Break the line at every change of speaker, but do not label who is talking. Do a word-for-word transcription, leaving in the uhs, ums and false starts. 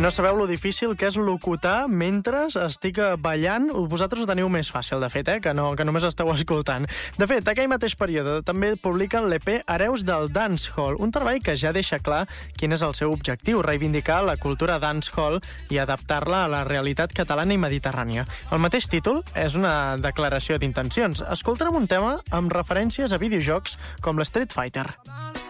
No sabeu lo difícil que és locutar mentre estic ballant? Vosaltres ho teniu més fàcil, de fet, eh? que, no, que només esteu escoltant. De fet, aquell mateix període també publiquen l'E P Hereus del Dancehall, un treball que ja deixa clar quin és el seu objectiu, reivindicar la cultura dancehall i adaptar-la a la realitat catalana i mediterrània. El mateix títol és una declaració d'intencions. Escoltarem un tema amb referències a videojocs com l'Street Fighter.